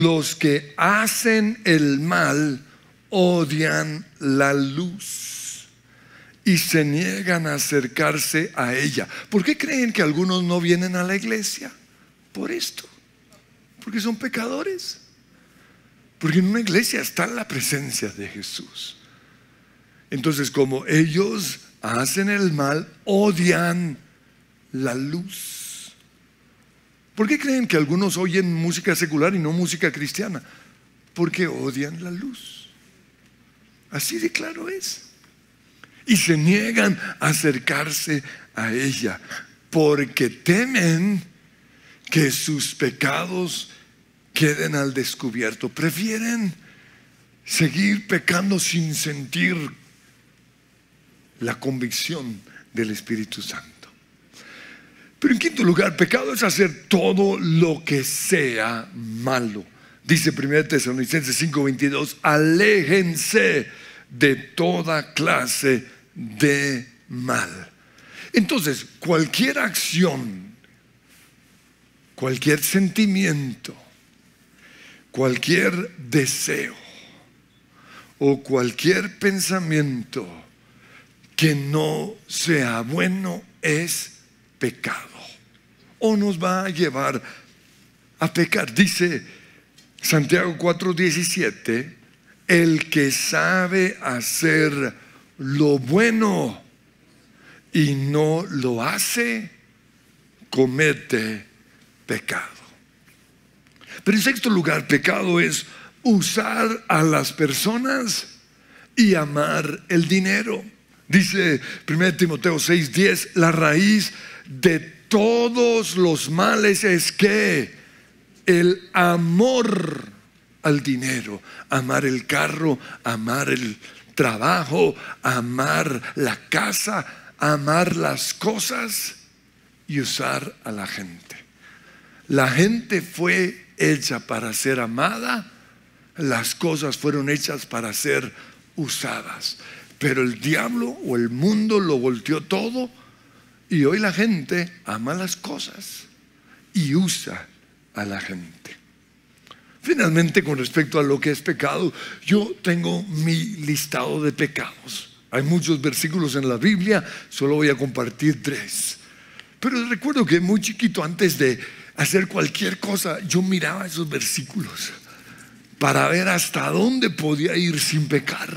Los que hacen el mal odian la luz y se niegan a acercarse a ella. ¿Por qué creen que algunos no vienen a la iglesia? Por esto. Porque son pecadores. Porque en una iglesia está la presencia de Jesús. Entonces, como ellos hacen el mal, odian la luz. ¿Por qué creen que algunos oyen música secular y no música cristiana? Porque odian la luz. Así de claro es. Y se niegan a acercarse a ella porque temen que sus pecados queden al descubierto. Prefieren seguir pecando sin sentir la convicción del Espíritu Santo. Pero en quinto lugar, pecado es hacer todo lo que sea malo. Dice 1 Tesalonicenses 5:22, aléjense de toda clase de mal. Entonces, cualquier acción, cualquier sentimiento, cualquier deseo o cualquier pensamiento que no sea bueno es pecado o nos va a llevar a pecar. Dice Santiago 4:17, el que sabe hacer lo bueno y no lo hace, comete pecado. Pero en sexto lugar, pecado es usar a las personas y amar el dinero. Dice 1 Timoteo 6:10, la raíz de todos los males es que el amor al dinero, amar el carro, amar el trabajo, amar la casa, amar las cosas y usar a la gente. La gente fue hecha para ser amada, las cosas fueron hechas para ser usadas. Pero el diablo o el mundo lo volteó todo y hoy la gente ama las cosas y usa a la gente. Finalmente, con respecto a lo que es pecado, yo tengo mi listado de pecados. Hay muchos versículos en la Biblia, solo voy a compartir 3. Pero recuerdo que muy chiquito, antes de hacer cualquier cosa, yo miraba esos versículos para ver hasta dónde podía ir sin pecar.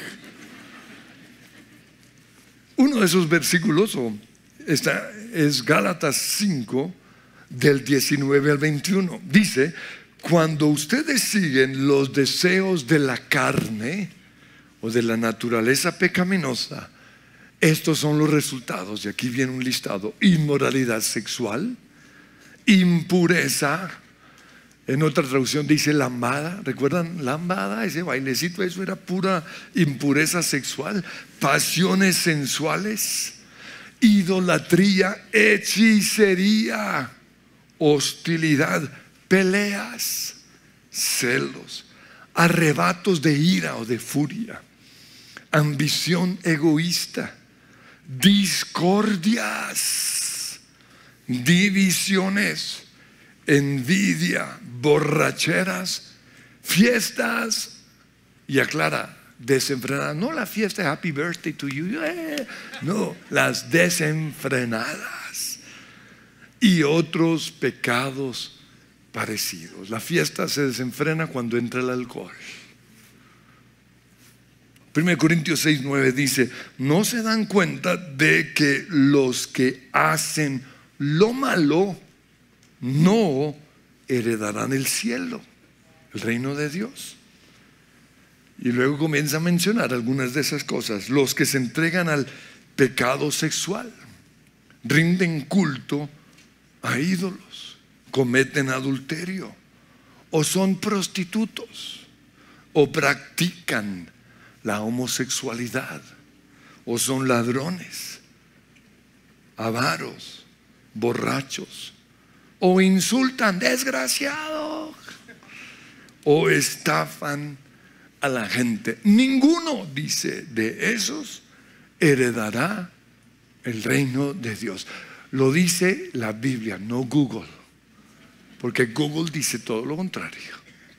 Uno de esos versículos es Gálatas 5, del 19 al 21. Dice, cuando ustedes siguen los deseos de la carne o de la naturaleza pecaminosa, estos son los resultados. Y aquí viene un listado: inmoralidad sexual, impureza. En otra traducción dice lambada. ¿Recuerdan lambada? Ese bailecito, eso era pura impureza sexual. Pasiones sensuales, idolatría, hechicería, hostilidad, peleas, celos, arrebatos de ira o de furia, ambición egoísta, discordias, divisiones, envidia, borracheras, fiestas, y aclara, desenfrenadas. No la fiesta de Happy Birthday to you, no, las desenfrenadas y otros pecados parecidos. La fiesta se desenfrena cuando entra el alcohol. 1 Corintios 6:9 dice, ¿no se dan cuenta de que los que hacen lo malo no heredarán el cielo, el reino de Dios? Y luego comienza a mencionar algunas de esas cosas. Los que se entregan al pecado sexual, rinden culto a ídolos, cometen adulterio, o son prostitutos, o practican la homosexualidad, o son ladrones, avaros, borrachos, o insultan, desgraciado, o estafan a la gente. Ninguno, dice, de esos heredará el reino de Dios. Lo dice la Biblia, no Google, porque Google dice todo lo contrario.